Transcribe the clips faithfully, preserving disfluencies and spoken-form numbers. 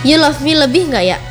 You love me lebih nggak ya?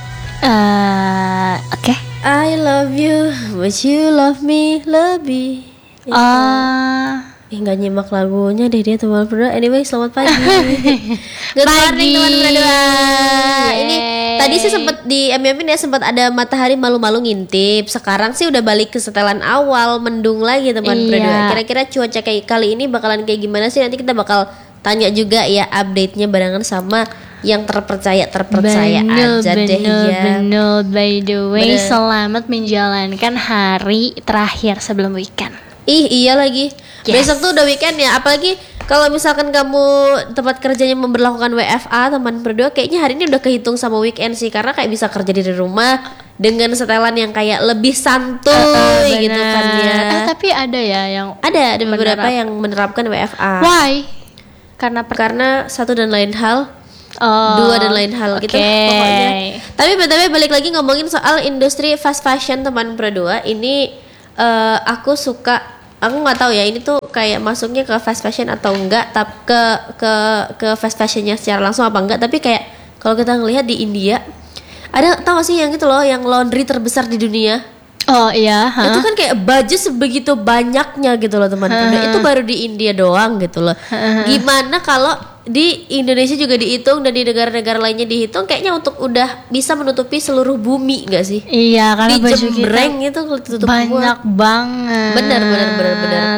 Eh, Oke. I love you, but you love me lebih. Itu. Ah, Eh nggak nyimak lagunya deh dia teman berdua. Anyway, selamat pagi. Good Pagi. morning teman berdua. Ini Yeay. tadi sih sempat di M M ya sempat ada matahari malu-malu ngintip. Sekarang sih udah balik ke setelan awal, mendung lagi teman Iya. berdua. Kira-kira cuaca kayak kali ini bakalan kayak gimana sih? Nanti kita bakal tanya juga ya update-nya barengan sama yang terpercaya terpercaya Benul, aja deh benul, ya. benul. By the way, Bener. selamat menjalankan hari terakhir sebelum weekend. Ih iya lagi. Yes. Besok tuh udah weekend ya. Apalagi kalau misalkan kamu tempat kerjanya memberlakukan W F A teman berdua, kayaknya hari ini udah kehitung sama weekend sih. Karena kayak bisa kerja dari rumah dengan setelan yang kayak lebih santuy Eh, gitu benar. kan ya. Eh, tapi ada ya yang Ada ada beberapa menerap- yang menerapkan W F A. why? Karena per- Karena satu dan lain hal, oh, dua dan lain hal gitu oke. pokoknya. Tapi btw balik lagi ngomongin soal industri fast fashion teman berdua. Ini eh, aku suka. Aku nggak tahu ya ini tuh kayak masuknya ke fast fashion atau enggak, tapi ke ke ke fast fashionnya secara langsung apa enggak, tapi kayak kalau kita ngelihat di India ada, tau gak sih yang itu loh, yang laundry terbesar di dunia. Oh iya, hah? Itu kan kayak baju sebegitu banyaknya gitu loh teman-teman. Itu baru di India doang gitu loh. Gimana kalau di Indonesia juga dihitung dan di negara-negara lainnya dihitung, kayaknya untuk udah bisa menutupi seluruh bumi gak sih? Iya, karena baju kita Dijembreng itu tutup banyak semua. banget. Benar, benar, benar, benar.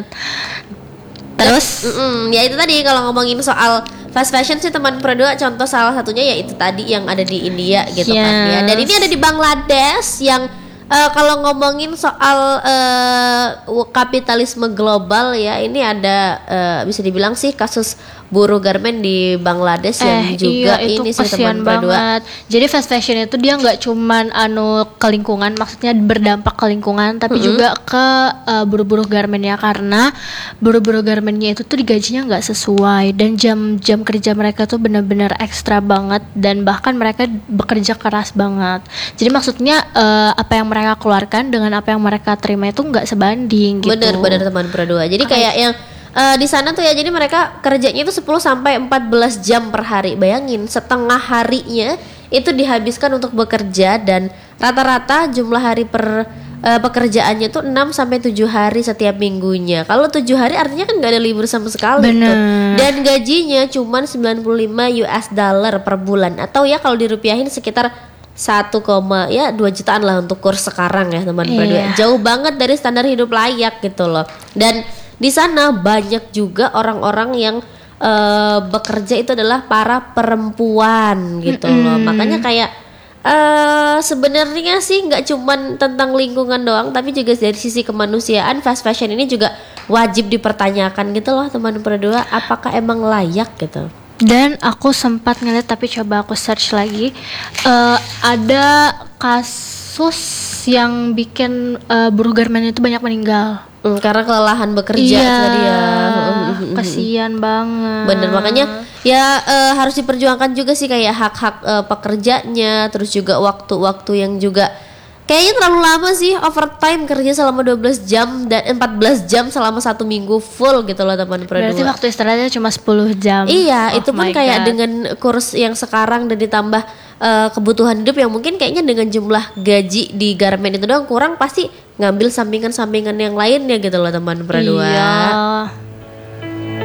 Terus Mm-mm, ya itu tadi kalau ngomongin soal fast fashion sih teman berdua, contoh salah satunya ya itu tadi yang ada di India gitu kan ya. Dan Yes. ini ada di Bangladesh yang eh, kalau ngomongin soal eh, kapitalisme global ya, ini ada eh, bisa dibilang sih kasus buruh garmen di Bangladesh yang juga iya, itu ini sih kasihan teman berdua. banget. Jadi fast fashion itu dia nggak cuman anu ke lingkungan, maksudnya berdampak ke lingkungan, tapi Mm-hmm. juga ke uh, buruh-buruh garmennya, karena buruh-buruh garmennya itu tuh digajinya nggak sesuai, dan jam-jam kerja mereka tuh benar-benar ekstra banget, dan bahkan mereka bekerja keras banget. Jadi maksudnya uh, apa yang mereka keluarkan dengan apa yang mereka terima itu nggak sebanding gitu. Bener-bener teman berdua. Jadi kayak yang eh, di sana tuh ya, jadi mereka kerjanya itu sepuluh sampai empat belas jam per hari. Bayangin, setengah harinya itu dihabiskan untuk bekerja, dan rata-rata jumlah hari per eh, pekerjaannya tuh enam sampai tujuh hari setiap minggunya. Kalau tujuh hari artinya kan gak ada libur sama sekali tuh. Bener. Dan gajinya cuman sembilan puluh lima U S dollar per bulan, atau ya kalau dirupiahin sekitar satu, ya dua jutaan lah untuk kurs sekarang ya teman Iya. berdua. Jauh banget dari standar hidup layak gitu loh. Dan di sana banyak juga orang-orang yang eh, bekerja itu adalah para perempuan gitu loh. Makanya kayak eh sebenarnya sih nggak cuman tentang lingkungan doang, tapi juga dari sisi kemanusiaan fast fashion ini juga wajib dipertanyakan gitu loh teman berdua. Apakah emang layak gitu? Dan aku sempat ngeliat, tapi coba aku search lagi, eh, ada kasus yang bikin eh, buruh garmen itu banyak meninggal. Hmm, karena kelelahan bekerja Iya, tadi ya. kasihan banget. Bener, makanya ya eh, harus diperjuangkan juga sih kayak hak-hak eh, pekerjanya, terus juga waktu-waktu yang juga kayaknya terlalu lama sih, overtime kerja selama dua belas jam dan empat belas jam selama satu minggu full gitu loh teman berdua. Berarti waktu istirahatnya cuma sepuluh jam. Iya, Oh itu pun my kayak God. dengan kurs yang sekarang dan ditambah eh, kebutuhan hidup yang mungkin kayaknya dengan jumlah gaji di garmen itu doang kurang, pasti ngambil sampingan-sampingan yang lainnya gitu loh teman berdua. Iya.